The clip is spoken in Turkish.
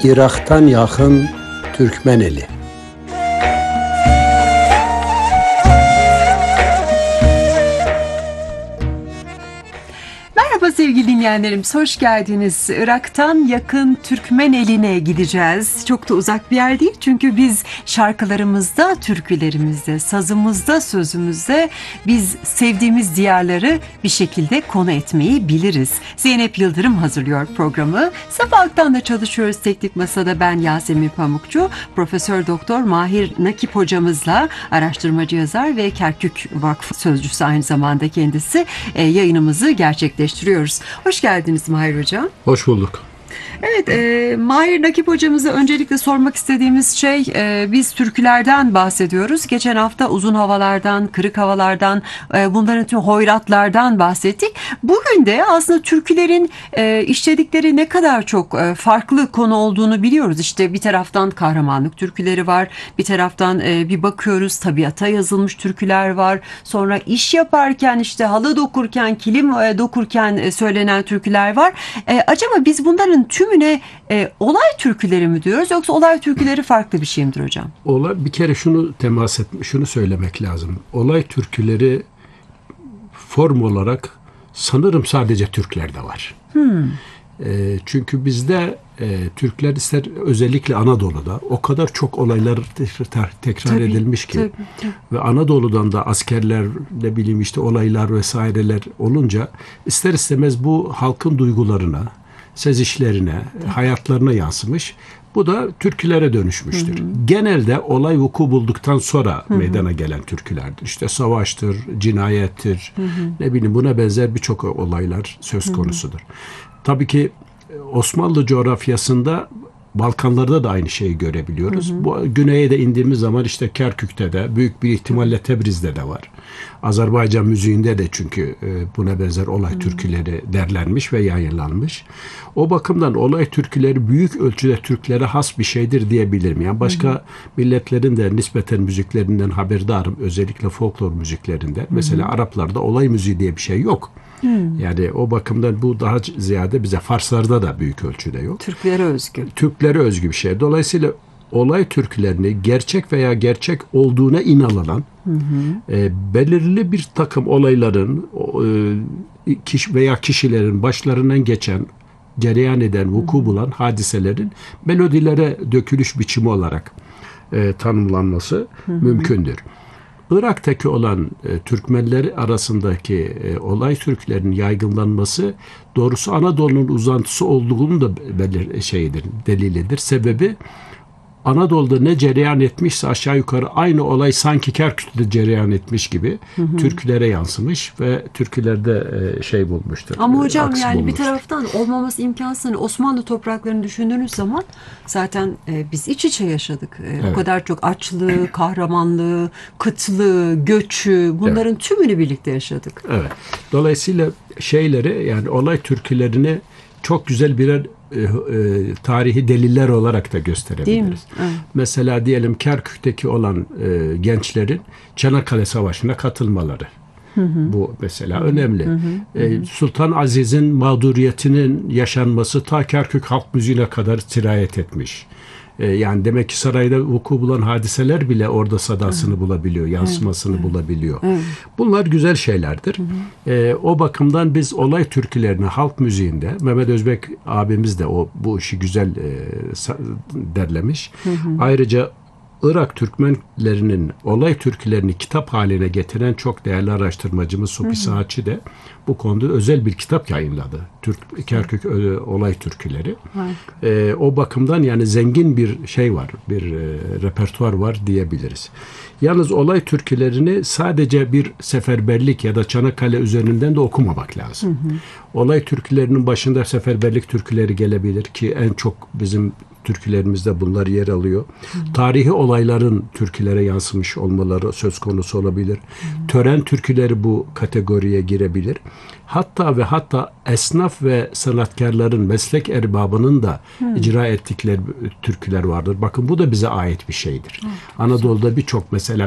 Irak'tan yakın Türkmeneli. Merhaba sevgili dinleyenlerimiz, hoş geldiniz. Irak'tan yakın Türkmeneli'ne gideceğiz. Çok da uzak bir yer değil çünkü biz şarkılarımızda, türkülerimizde, sazımızda, sözümüzde biz sevdiğimiz diyarları bir şekilde konu etmeyi biliriz. Zeynep Yıldırım hazırlıyor programı. Sabahtan da çalışıyoruz teknik masada, ben Yasemin Pamukçu. Profesör Doktor Mahir Nakip hocamızla, araştırmacı yazar ve Kerkük Vakfı sözcüsü aynı zamanda kendisi, yayınımızı gerçekleştiriyoruz. Hoş geldiniz Mahir Hocam. Hoş bulduk. Evet, Mahir Nakip hocamıza öncelikle sormak istediğimiz şey, biz türkülerden bahsediyoruz. Geçen hafta uzun havalardan, kırık havalardan, bunların tüm hoyratlardan bahsettik. Bugün de aslında türkülerin işledikleri ne kadar çok farklı konu olduğunu biliyoruz. İşte bir taraftan kahramanlık türküleri var, bir taraftan bir bakıyoruz tabiata yazılmış türküler var. Sonra iş yaparken, işte halı dokurken, kilim dokurken söylenen türküler var. Acaba biz bunların tümüne olay türküleri mi diyoruz, yoksa olay türküleri farklı bir şey midir hocam? Bir kere şunu söylemek lazım. Olay türküleri form olarak sanırım sadece Türklerde var. Çünkü bizde Türkler özellikle Anadolu'da o kadar çok olaylar tekrar edilmiş ki tabii. Ve Anadolu'dan da askerler, ne bileyim işte olaylar vesaireler olunca ister istemez bu halkın duygularına, sezişlerine, hayatlarına yansımış. Bu da türkülere dönüşmüştür. Genelde olay vuku bulduktan sonra meydana gelen türkülerdir. İşte savaştır, cinayettir, ne bileyim buna benzer birçok olaylar söz konusudur. Tabii ki Osmanlı coğrafyasında, Balkanlarda da aynı şeyi görebiliyoruz. Bu güneye de indiğimiz zaman işte Kerkük'te de, büyük bir ihtimalle Tebriz'de de var. Azerbaycan müziğinde de çünkü buna benzer olay türküleri derlenmiş ve yayınlanmış. O bakımdan olay türküleri büyük ölçüde Türklere has bir şeydir diyebilirim. Yani başka milletlerin de nispeten müziklerinden haberdarım. Özellikle folklor müziklerinde. Mesela Araplarda olay müziği diye bir şey yok. Yani o bakımdan bu daha ziyade bize Farslarda da büyük ölçüde yok. Türklere özgü. Türklere özgü bir şey. Dolayısıyla olay türkülerini gerçek veya gerçek olduğuna inanılan belirli bir takım olayların veya kişilerin başlarından geçen, cereyan eden, vuku bulan hadiselerin melodilere dökülüş biçimi olarak tanımlanması mümkündür. Irak'taki olan Türkmenler arasındaki olay türkülerinin yaygınlanması doğrusu Anadolu'nun uzantısı olduğunu da delilidir. Sebebi Anadolu'da ne cereyan etmişse aşağı yukarı aynı olay sanki Kerkük'te cereyan etmiş gibi türkülere yansımış ve türkülerde bulmuştur. Ama hocam yani bulmuştur. Bir taraftan olmaması imkansız. Hani Osmanlı topraklarını düşündüğünüz zaman zaten biz iç içe yaşadık. Evet. O kadar çok açlığı, kahramanlığı, kıtlığı, göçü, bunların tümünü birlikte yaşadık. Evet. Dolayısıyla yani olay türkülerini çok güzel birer tarihi deliller olarak da gösterebiliriz. Evet. Mesela diyelim Kerkük'teki olan gençlerin Çanakkale Savaşı'na katılmaları. Bu mesela önemli. Sultan Aziz'in mağduriyetinin yaşanması ta Kerkük halk müziğine kadar sirayet etmiş. Yani demek ki sarayda vuku bulan hadiseler bile orada sadasını bulabiliyor, yansımasını bulabiliyor. Bunlar güzel şeylerdir. O bakımdan biz olay türkülerini halk müziğinde, Mehmet Özbek abimiz de bu işi güzel derlemiş. Ayrıca Irak Türkmenlerinin olay türkülerini kitap haline getiren çok değerli araştırmacımız Supi Saatçi de bu konuda özel bir kitap yayınladı. Kerkük olay türküleri. O bakımdan yani zengin bir var, bir repertuar var diyebiliriz. Yalnız olay türkülerini sadece bir seferberlik ya da Çanakkale üzerinden de okumamak lazım. Olay türkülerinin başında seferberlik türküleri gelebilir ki en çok bizim türkülerimizde bunlar yer alıyor. Tarihi olayların türkülere yansımış olmaları söz konusu olabilir. Tören türküleri bu kategoriye girebilir. Hatta esnaf ve sanatkarların, meslek erbabının da icra ettikleri türküler vardır. Bakın bu da bize ait bir şeydir. Anadolu'da birçok mesela